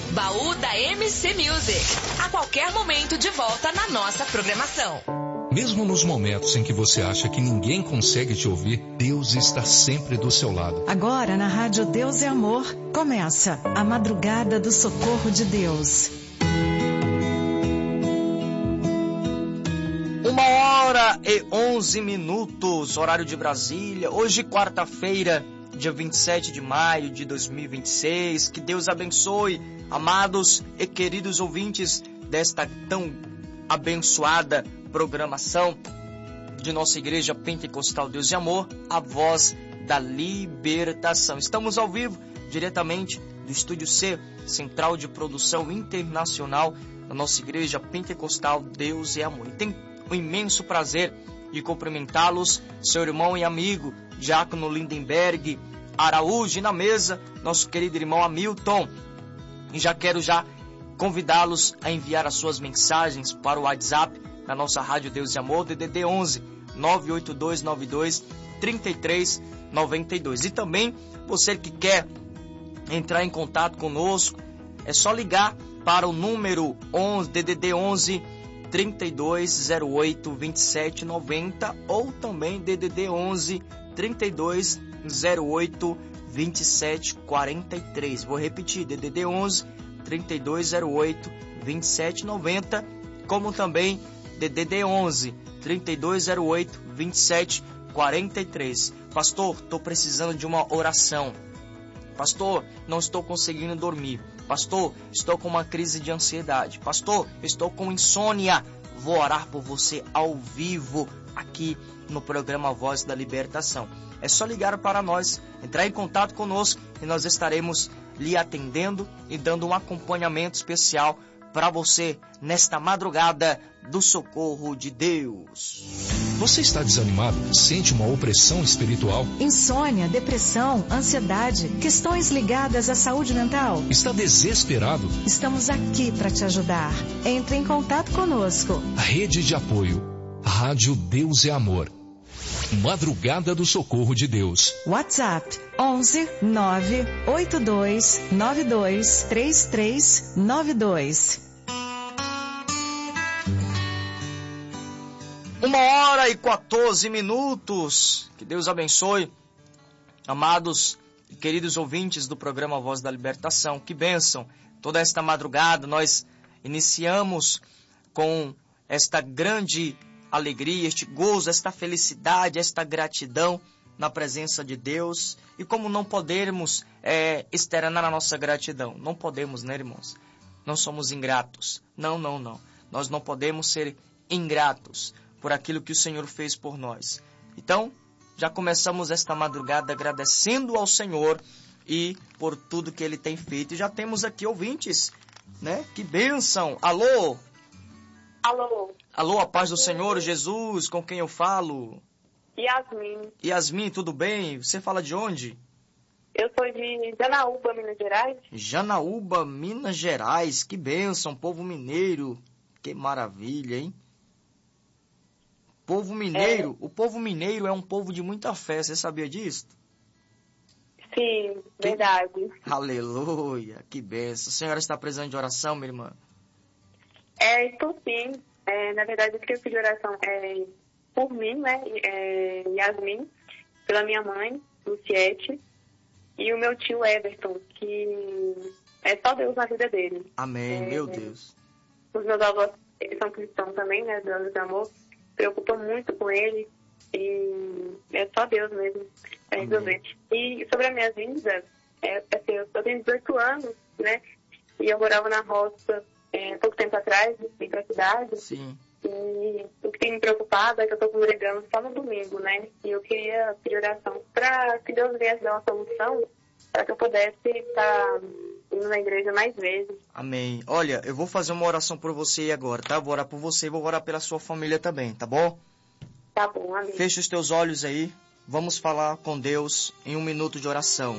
Baú da MC Music. A qualquer momento de volta na nossa programação. Mesmo nos momentos em que você acha que ninguém consegue te ouvir, Deus está sempre do seu lado. Agora na Rádio Deus é Amor, começa a Madrugada do Socorro de Deus. 1h11, horário de Brasília. Hoje, quarta-feira, dia 27 de maio de 2026. Que Deus abençoe, amados e queridos ouvintes desta tão abençoada programação de nossa Igreja Pentecostal Deus e Amor, a voz da libertação. Estamos ao vivo, diretamente do Estúdio C, Central de Produção Internacional da nossa Igreja Pentecostal Deus e Amor. E tem um imenso prazer de cumprimentá-los, seu irmão e amigo, Diácono Lindenberg Araújo, e na mesa, nosso querido irmão Hamilton. E já quero convidá-los a enviar as suas mensagens para o WhatsApp na nossa Rádio Deus e Amor, DDD 11 98292 3392. E também, você que quer entrar em contato conosco, é só ligar para o número 11, DDD 11 3208 2790 ou também DDD 11 3208 2743. Vou repetir, DDD 11 3208 2790, como também DDD 11 3208 2743. Pastor, estou precisando de uma oração. Pastor, não estou conseguindo dormir. Pastor, estou com uma crise de ansiedade. Pastor, estou com insônia. Vou orar por você ao vivo aqui no programa Voz da Libertação. É só ligar para nós, entrar em contato conosco e nós estaremos lhe atendendo e dando um acompanhamento especial para você nesta madrugada do socorro de Deus. Você está desanimado? Sente uma opressão espiritual? Insônia, depressão, ansiedade, questões ligadas à saúde mental? Está desesperado? Estamos aqui para te ajudar. Entre em contato conosco. Rede de apoio. Rádio Deus é Amor. Madrugada do Socorro de Deus. WhatsApp 11 982 92 3392. 1h14. Que Deus abençoe, amados e queridos ouvintes do programa Voz da Libertação. Que bênção! Toda esta madrugada nós iniciamos com esta grande alegria, este gozo, esta felicidade, esta gratidão na presença de Deus. E como não podemos externar a nossa gratidão? Não podemos, né, irmãos? Não somos ingratos. Não. Nós não podemos ser ingratos por aquilo que o Senhor fez por nós. Então, já começamos esta madrugada agradecendo ao Senhor e por tudo que Ele tem feito. E já temos aqui ouvintes, né? Que bênção! Alô? Alô? Alô, a paz do Senhor Jesus, com quem eu falo? Yasmin. Yasmin, tudo bem? Você fala de onde? Eu sou de Janaúba, Minas Gerais. Janaúba, Minas Gerais, que bênção, povo mineiro. Que maravilha, hein? Povo mineiro, o povo mineiro é um povo de muita fé, você sabia disso? Sim, verdade. Aleluia, que bênção. A senhora está precisando de oração, minha irmã? Estou sim. Na verdade, eu queria pedir oração por mim, né? Yasmin, pela minha mãe, Luciete, e o meu tio Everton, que é só Deus na vida dele. Amém, meu Deus. Os meus avós, eles são cristãos também, né? Deus de amor. Preocupa muito com ele e é só Deus mesmo para resolver. E sobre a minha vida, assim, eu tenho 18 anos, né? E eu morava na roça pouco tempo atrás, vim para a cidade. Sim. E o que tem me preocupado é que eu estou congregando só no domingo, né? E eu queria pedir oração para que Deus viesse dar uma solução para que eu pudesse estar indo na igreja mais vezes. Amém. Olha, eu vou fazer uma oração por você agora, tá? Vou orar por você e vou orar pela sua família também, tá bom? Tá bom, amém. Feche os teus olhos aí. Vamos falar com Deus em 1 minuto de oração.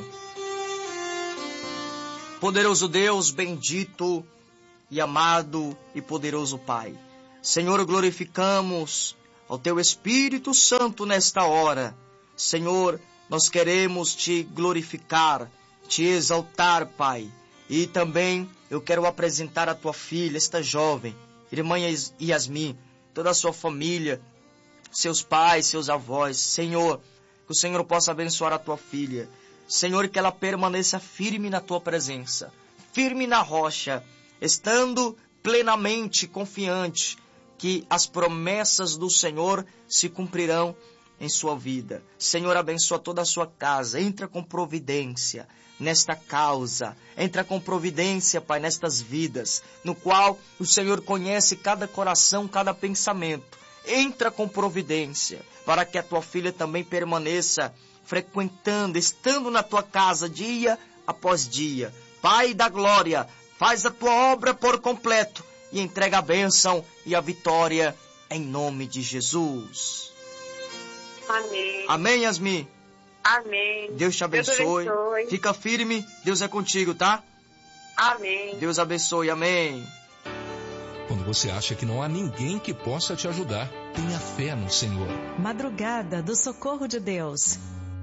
Poderoso Deus, bendito e amado e poderoso Pai. Senhor, glorificamos ao Teu Espírito Santo nesta hora. Senhor, nós queremos Te glorificar, Te exaltar, Pai. E também eu quero apresentar a tua filha, esta jovem, irmã Yasmin, toda a sua família, seus pais, seus avós. Senhor, que o Senhor possa abençoar a tua filha. Senhor, que ela permaneça firme na tua presença, firme na rocha, estando plenamente confiante que as promessas do Senhor se cumprirão em sua vida. Senhor, abençoa toda a sua casa, entra com providência nesta causa, entra com providência, Pai, nestas vidas, no qual o Senhor conhece cada coração, cada pensamento. Entra com providência, para que a tua filha também permaneça frequentando, estando na tua casa dia após dia. Pai da glória, faz a tua obra por completo e entrega a bênção e a vitória em nome de Jesus. Amém. Amém, Yasmin? Amém. Deus te abençoe. Deus abençoe. Fica firme, Deus é contigo, tá? Amém. Deus abençoe, amém. Quando você acha que não há ninguém que possa te ajudar, tenha fé no Senhor. Madrugada do Socorro de Deus.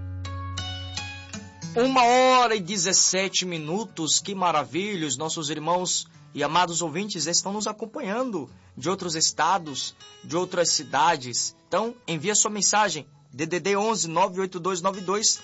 1h17, que maravilha! Os nossos irmãos e amados ouvintes estão nos acompanhando de outros estados, de outras cidades. Então, envia sua mensagem, DDD 11 98292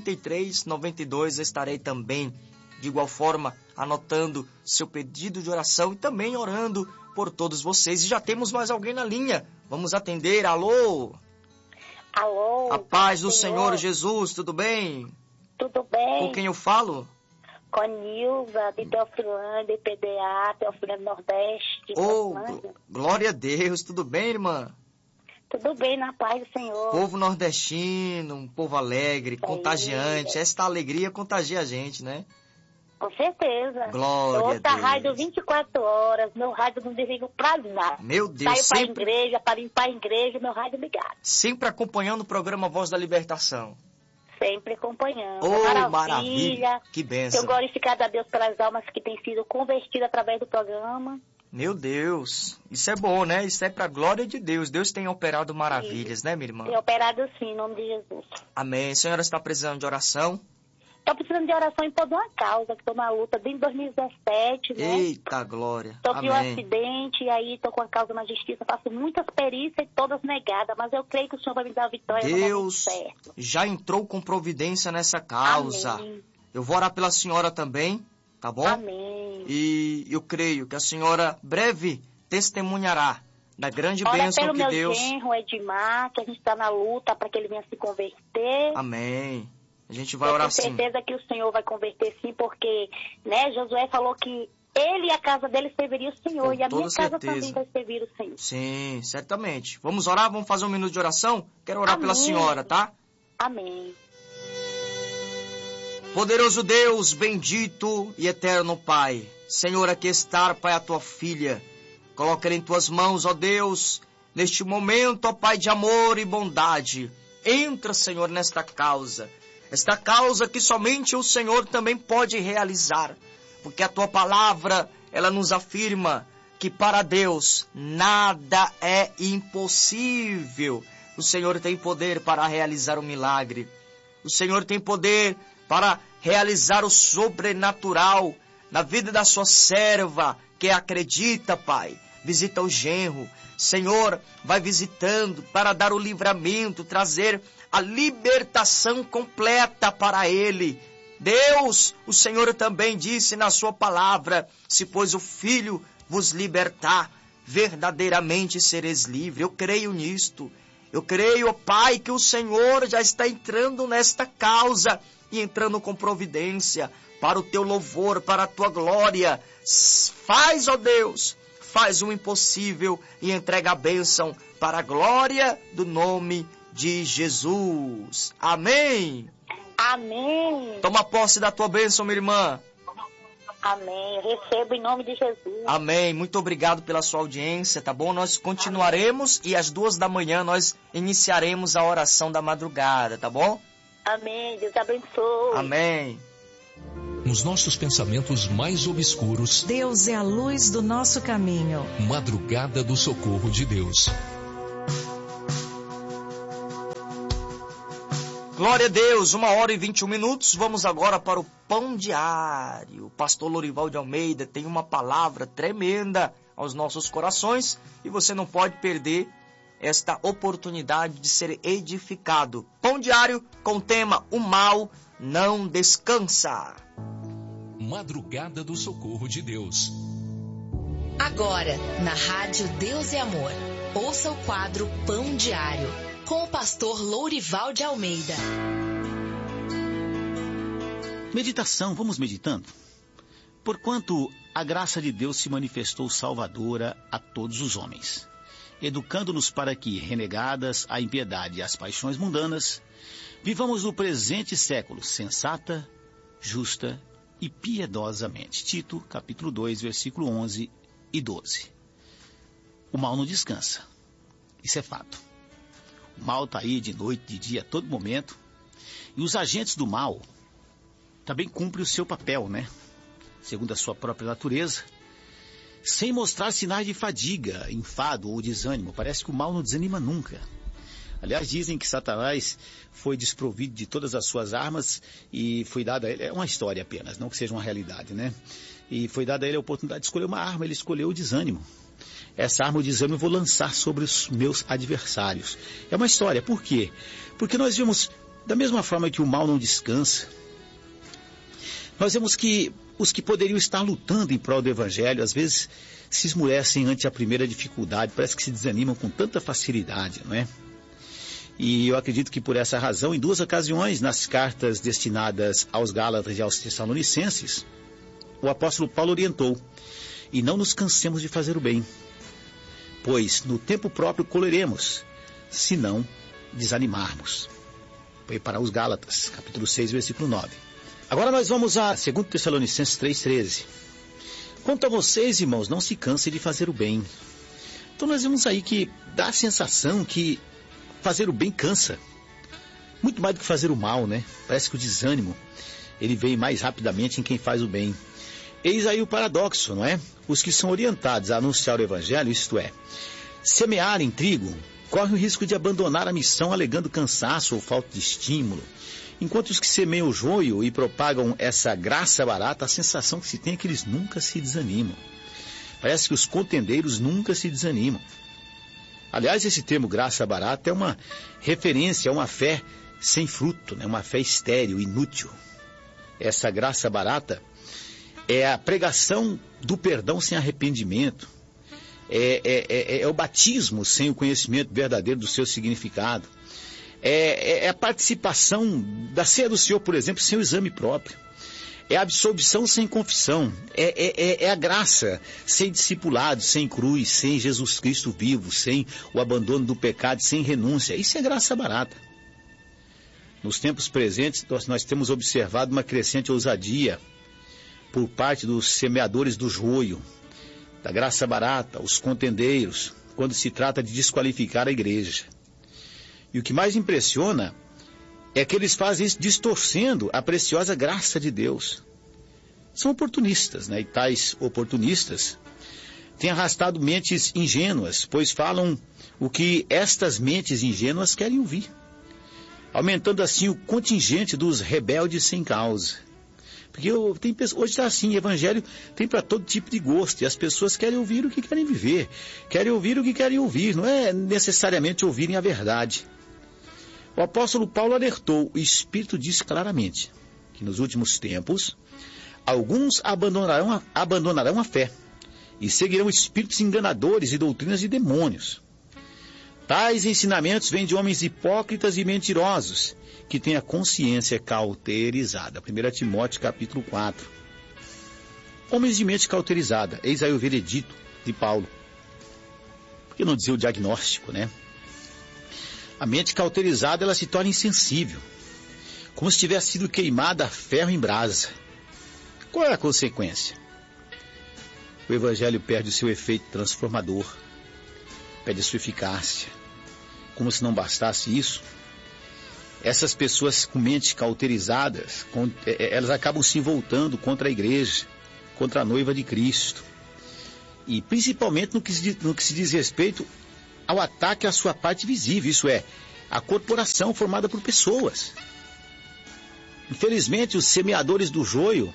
3392. Estarei também, de igual forma, anotando seu pedido de oração e também orando por todos vocês. E já temos mais alguém na linha. Vamos atender. Alô? Alô? A paz do Senhor Jesus, tudo bem? Tudo bem? Com quem eu falo? Com a Nilva, de Teofilândia, PDA, Teofilândia Nordeste. Oh, glória a Deus, tudo bem, irmã? Tudo bem, na paz do Senhor. Povo nordestino, um povo alegre, contagiante. Esta alegria contagia a gente, né? Com certeza. Glória a Ouço a Deus. rádio 24 horas, meu rádio não desliga pra nada. Meu Deus, Saio para a igreja, para limpar a igreja, meu rádio ligado. Sempre acompanhando o programa Voz da Libertação. Sempre acompanhando. Oh, maravilha. Que bênção. Tenho glorificado a Deus pelas almas que têm sido convertidas através do programa. Meu Deus, isso é bom, né? Isso é pra glória de Deus. Deus tem operado maravilhas, né, minha irmã? Tem operado sim, em nome de Jesus. Amém. A senhora está precisando de oração? Estou precisando de oração em toda uma causa, que estou na luta desde 2017, né? Eita, glória. Sofri um Amém. acidente e aí estou com a causa na justiça, faço muitas perícias e todas negadas, mas eu creio que o Senhor vai me dar a vitória no momento Deus certo. já entrou com providência nessa causa. Amém. Eu vou orar pela senhora também, tá bom? Amém. E eu creio que a senhora breve testemunhará da grande Ora bênção pelo que meu Deus... genro, Edmar, que a gente está na luta para que ele venha se converter. Amém. A gente vai Eu orar tenho sim. certeza que o Senhor vai converter sim, porque, né, Josué falou que ele e a casa dele serviria o Senhor, Com e a minha toda casa certeza. também vai servir o Senhor. Sim, certamente. Vamos orar? Vamos fazer um minuto de oração? Quero orar pela Amém. senhora, tá? Amém. Poderoso Deus, bendito e eterno Pai. Senhor, aqui está, Pai, a tua filha. Coloca ela em tuas mãos, ó Deus, neste momento, ó Pai de amor e bondade. Entra, Senhor, nesta causa. Esta causa que somente o Senhor também pode realizar. Porque a tua palavra, ela nos afirma que para Deus nada é impossível. O Senhor tem poder para realizar o milagre. O Senhor tem poder para realizar o sobrenatural na vida da sua serva que acredita, Pai. Visita o genro. Senhor, vai visitando para dar o livramento, trazer a libertação completa para ele. Deus, o Senhor também disse na sua palavra, se pois o Filho vos libertar, verdadeiramente sereis livres. Eu creio nisto. Eu creio, ó Pai, que o Senhor já está entrando nesta causa e entrando com providência para o teu louvor, para a tua glória. Faz, ó Deus, faz o impossível e entrega a bênção para a glória do nome de Jesus. Amém. Amém. Toma posse da tua bênção, minha irmã. Amém. Eu recebo em nome de Jesus. Amém. Muito obrigado pela sua audiência, tá bom? Nós continuaremos e às 2h nós iniciaremos a oração da madrugada, tá bom? Amém. Deus abençoe. Amém. Nos nossos pensamentos mais obscuros, Deus é a luz do nosso caminho. Madrugada do Socorro de Deus. Glória a Deus, 1h21. Vamos agora para o Pão Diário. O pastor Lourival de Almeida tem uma palavra tremenda aos nossos corações e você não pode perder esta oportunidade de ser edificado. Pão Diário com o tema O Mal Não Descansa. Madrugada do Socorro de Deus. Agora, na Rádio Deus e Amor, ouça o quadro Pão Diário, com o pastor Lourival de Almeida. Meditação, vamos meditando? Porquanto a graça de Deus se manifestou salvadora a todos os homens, educando-nos para que, renegadas a impiedade e as paixões mundanas, vivamos no presente século sensata, justa e piedosamente. Tito, capítulo 2, versículo 11 e 12. O mal não descansa. Isso é fato. O mal está aí de noite, de dia, a todo momento. E os agentes do mal também cumprem o seu papel, né? Segundo a sua própria natureza, sem mostrar sinais de fadiga, enfado ou desânimo. Parece que o mal não desanima nunca. Aliás, dizem que Satanás foi desprovido de todas as suas armas e foi dada a ele, é uma história apenas, não que seja uma realidade, né? E foi dada a ele a oportunidade de escolher uma arma, ele escolheu o desânimo. Essa arma, o desânimo, eu vou lançar sobre os meus adversários. É uma história, por quê? Porque nós vemos, da mesma forma que o mal não descansa, nós vemos que os que poderiam estar lutando em prol do Evangelho, às vezes se esmurecem ante a primeira dificuldade, parece que se desanimam com tanta facilidade, não é? E eu acredito que por essa razão, em 2 ocasiões, nas cartas destinadas aos Gálatas e aos Tessalonicenses, o apóstolo Paulo orientou: e não nos cansemos de fazer o bem, pois no tempo próprio colheremos, se não desanimarmos. Foi para os Gálatas, capítulo 6, versículo 9. Agora nós vamos a 2 Tessalonicenses 3,13. Quanto a vocês, irmãos, não se cansem de fazer o bem. Então nós vemos aí que dá a sensação que fazer o bem cansa. Muito mais do que fazer o mal, né? Parece que o desânimo, ele vem mais rapidamente em quem faz o bem. Eis aí o paradoxo, não é? Os que são orientados a anunciar o Evangelho, isto é, semearem trigo, correm o risco de abandonar a missão alegando cansaço ou falta de estímulo. Enquanto os que semeiam o joio e propagam essa graça barata, a sensação que se tem é que eles nunca se desanimam. Parece que os contendeiros nunca se desanimam. Aliás, esse termo graça barata é uma referência a uma fé sem fruto, né? Uma fé estéril, inútil. Essa graça barata é a pregação do perdão sem arrependimento. É o batismo sem o conhecimento verdadeiro do seu significado. É a participação da ceia do Senhor, por exemplo, sem o exame próprio. É a absolvição sem confissão. É a graça sem discipulado, sem cruz, sem Jesus Cristo vivo, sem o abandono do pecado, sem renúncia. Isso é graça barata. Nos tempos presentes, nós temos observado uma crescente ousadia por parte dos semeadores do joio, da graça barata, os contendeiros, quando se trata de desqualificar a igreja. E o que mais impressiona é que eles fazem isso distorcendo a preciosa graça de Deus. São oportunistas, né? E tais oportunistas têm arrastado mentes ingênuas, pois falam o que estas mentes ingênuas querem ouvir, aumentando assim o contingente dos rebeldes sem causa. Porque hoje está assim, evangelho tem para todo tipo de gosto, e as pessoas querem ouvir o que querem viver, querem ouvir o que querem ouvir, não é necessariamente ouvirem a verdade. O apóstolo Paulo alertou, o Espírito disse claramente que nos últimos tempos, alguns abandonarão a fé e seguirão espíritos enganadores e doutrinas de demônios. Tais ensinamentos vêm de homens hipócritas e mentirosos, que têm a consciência cauterizada. 1 Timóteo capítulo 4. Homens de mente cauterizada, eis aí o veredito de Paulo. Por que não dizer o diagnóstico, né? A mente cauterizada, ela se torna insensível, como se tivesse sido queimada a ferro em brasa. Qual é a consequência? O evangelho perde o seu efeito transformador, perde a sua eficácia. Como se não bastasse isso, essas pessoas com mente cauterizadas, elas acabam se voltando contra a igreja, contra a noiva de Cristo. E principalmente no que se diz respeito ao ataque à sua parte visível, isso é, a corporação formada por pessoas. Infelizmente, os semeadores do joio,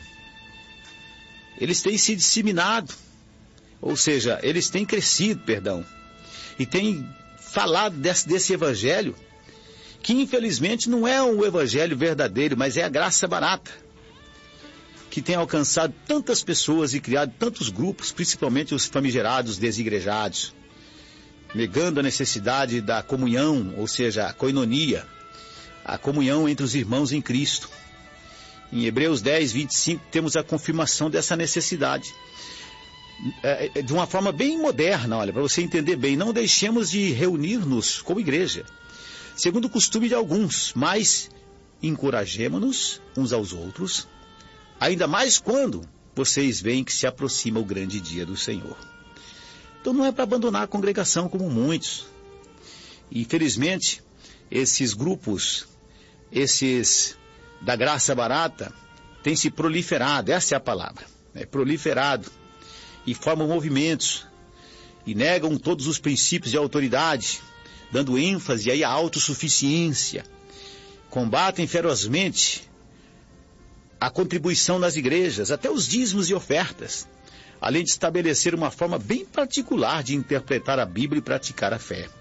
eles têm se disseminado, ou seja, eles têm crescido, e têm falado desse evangelho, que infelizmente não é um evangelho verdadeiro, mas é a graça barata, que tem alcançado tantas pessoas e criado tantos grupos, principalmente os famigerados desigrejados, negando a necessidade da comunhão, ou seja, a koinonia, a comunhão entre os irmãos em Cristo. Em Hebreus 10, 25, temos a confirmação dessa necessidade. De uma forma bem moderna, olha, para você entender bem, não deixemos de reunir-nos como igreja, segundo o costume de alguns, mas encorajemo-nos uns aos outros, ainda mais quando vocês veem que se aproxima o grande dia do Senhor. Então não é para abandonar a congregação como muitos. Infelizmente, esses grupos, esses da graça barata, têm se proliferado, essa é a palavra, proliferado, e formam movimentos, e negam todos os princípios de autoridade, dando ênfase aí à autossuficiência, combatem ferozmente a contribuição nas igrejas, até os dízimos e ofertas, além de estabelecer uma forma bem particular de interpretar a Bíblia e praticar a fé.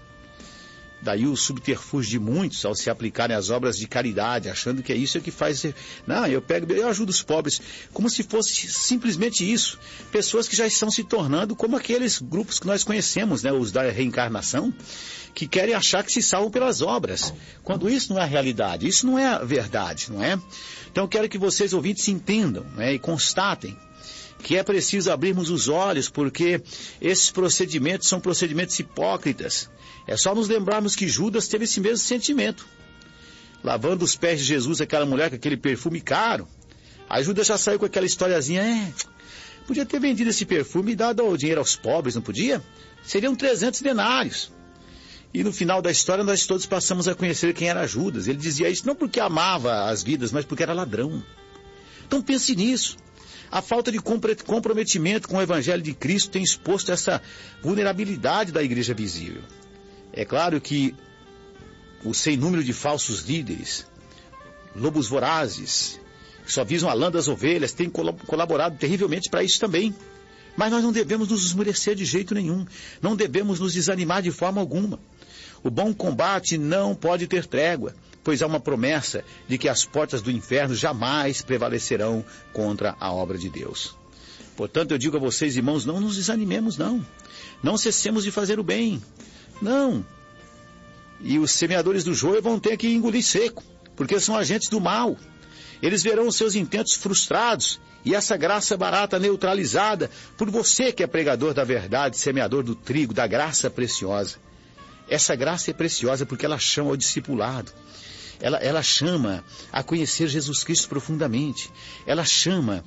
Daí o subterfúgio de muitos ao se aplicarem às obras de caridade, achando que é isso que faz... Não, eu ajudo os pobres, como se fosse simplesmente isso. Pessoas que já estão se tornando como aqueles grupos que nós conhecemos, os da reencarnação, que querem achar que se salvam pelas obras, quando isso não é a realidade, isso não é a verdade, não é? Então eu quero que vocês, ouvintes, entendam, e constatem que é preciso abrirmos os olhos, porque esses procedimentos são procedimentos hipócritas. É só nos lembrarmos que Judas teve esse mesmo sentimento. Lavando os pés de Jesus, aquela mulher com aquele perfume caro. Aí Judas já saiu com aquela historiazinha, podia ter vendido esse perfume e dado o dinheiro aos pobres, não podia? Seriam 300 denários. E no final da história nós todos passamos a conhecer quem era Judas. Ele dizia isso não porque amava as vidas, mas porque era ladrão. Então pense nisso. A falta de comprometimento com o Evangelho de Cristo tem exposto essa vulnerabilidade da igreja visível. É claro que o sem número de falsos líderes, lobos vorazes, que só visam a lã das ovelhas, têm colaborado terrivelmente para isso também. Mas nós não devemos nos esmorecer de jeito nenhum. Não devemos nos desanimar de forma alguma. O bom combate não pode ter trégua, pois há uma promessa de que as portas do inferno jamais prevalecerão contra a obra de Deus. Portanto, eu digo a vocês, irmãos, não nos desanimemos, não. Não cessemos de fazer o bem. Não. E os semeadores do joio vão ter que engolir seco, porque são agentes do mal. Eles verão os seus intentos frustrados e essa graça barata neutralizada por você que é pregador da verdade, semeador do trigo, da graça preciosa. Essa graça é preciosa porque ela chama ao discipulado. Ela chama a conhecer Jesus Cristo profundamente. Ela chama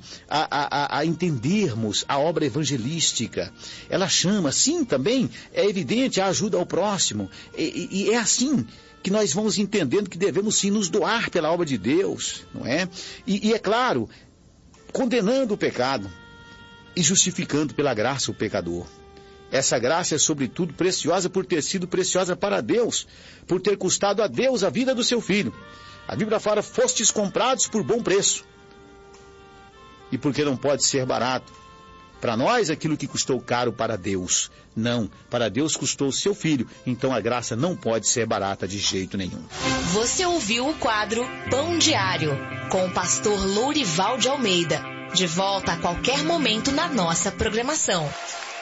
a entendermos a obra evangelística. Ela chama, sim, também, é evidente, a ajuda ao próximo. E é assim que nós vamos entendendo que devemos, sim, nos doar pela obra de Deus, não é? E é claro, condenando o pecado e justificando pela graça o pecador. Essa graça é, sobretudo, preciosa por ter sido preciosa para Deus, por ter custado a Deus a vida do seu Filho. A Bíblia fala, fostes comprados por bom preço. E porque não pode ser barato. Para nós, aquilo que custou caro para Deus. Não, para Deus custou o seu Filho. Então a graça não pode ser barata de jeito nenhum. Você ouviu o quadro Pão Diário, com o pastor Lourival de Almeida. De volta a qualquer momento na nossa programação.